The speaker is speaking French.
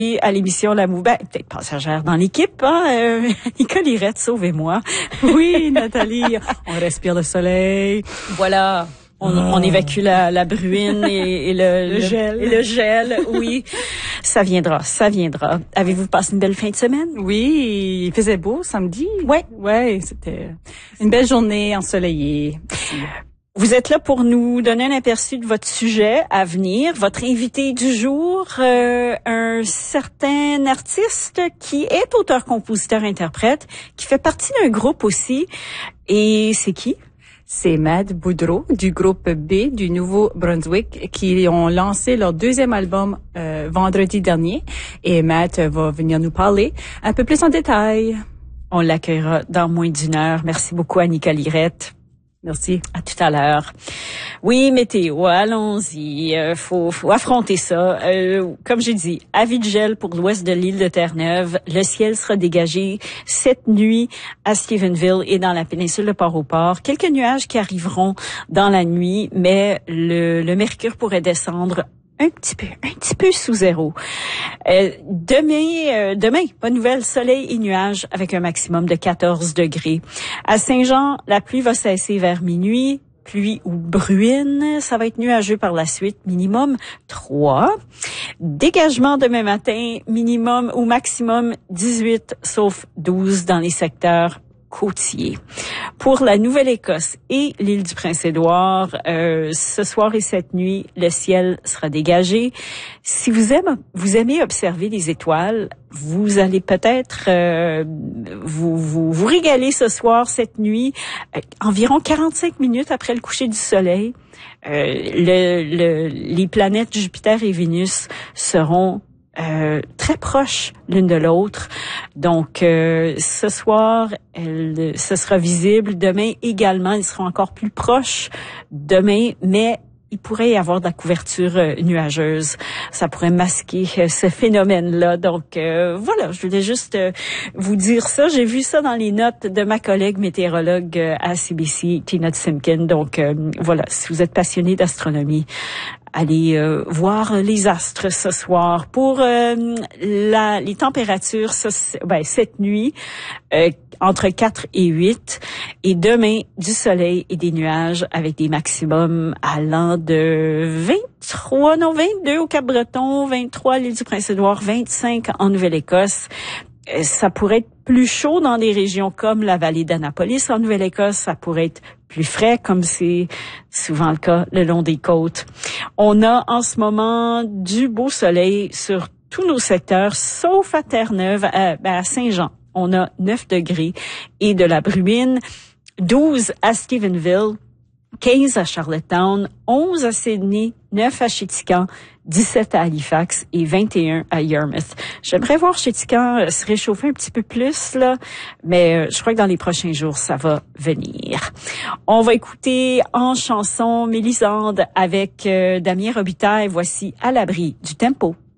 À l'émission La Mou, peut-être passagère dans l'équipe, hein? Nicole Irette, sauvez-moi. Oui, Nathalie, on respire le soleil. Voilà. On évacue la bruine et le gel. Et le gel, oui. Ça viendra. Avez-vous passé une belle fin de semaine? Oui, il faisait beau samedi. Ouais, c'était une belle journée ensoleillée. Vous êtes là pour nous donner un aperçu de votre sujet à venir. Votre invité du jour, un certain artiste qui est auteur, compositeur, interprète, qui fait partie d'un groupe aussi. Et c'est qui? C'est Matt Boudreau du groupe B du Nouveau-Brunswick qui ont lancé leur deuxième album vendredi dernier. Et Matt va venir nous parler un peu plus en détail. On l'accueillera dans moins d'une heure. Merci beaucoup à Nicole Irette. Merci. À tout à l'heure. Oui, météo, allons-y. Faut affronter ça. Comme j'ai dit, avis de gel pour l'ouest de l'île de Terre-Neuve. Le ciel sera dégagé cette nuit à Stephenville et dans la péninsule de Port-au-Port. Quelques nuages qui arriveront dans la nuit, mais le mercure pourrait descendre un petit peu sous zéro. Demain, bonne nouvelle, soleil et nuages avec un maximum de 14 degrés. À Saint-Jean, la pluie va cesser vers minuit. Pluie ou bruine, ça va être nuageux par la suite, minimum 3. Dégagement demain matin, minimum ou maximum 18, sauf 12 dans les secteurs côtiers. Pour la Nouvelle-Écosse et l'île du Prince-Édouard, ce soir et cette nuit, le ciel sera dégagé. Si vous aimez observer les étoiles, vous allez peut-être vous régaler ce soir, cette nuit, environ 45 minutes après le coucher du soleil. Les planètes Jupiter et Vénus seront très proches l'une de l'autre. Donc, ce soir, ce sera visible. Demain également, ils seront encore plus proches demain, mais il pourrait y avoir de la couverture nuageuse. Ça pourrait masquer ce phénomène-là. Donc, voilà, je voulais juste vous dire ça. J'ai vu ça dans les notes de ma collègue météorologue à CBC, Tina Simkin. Donc, voilà, si vous êtes passionné d'astronomie, allez voir les astres ce soir. Pour les températures, cette nuit, entre 4 et 8. Et demain, du soleil et des nuages avec des maximums allant de 22 au Cap-Breton, 23 à l'île du Prince-Édouard, 25 en Nouvelle-Écosse. Ça pourrait être plus chaud dans des régions comme la vallée d'Annapolis en Nouvelle-Écosse. Ça pourrait être plus frais, comme c'est souvent le cas le long des côtes. On a en ce moment du beau soleil sur tous nos secteurs, sauf à Terre-Neuve, à Saint-Jean. On a 9 degrés et de la bruine, 12 à Stephenville, 15 à Charlottetown, 11 à Sydney, 9 à Chéticamp, 17 à Halifax et 21 à Yarmouth. J'aimerais voir Chéticamp se réchauffer un petit peu plus, là, mais je crois que dans les prochains jours, ça va venir. On va écouter en chanson Mélisande avec Damien Robitaille. Voici À l'abri du tempo.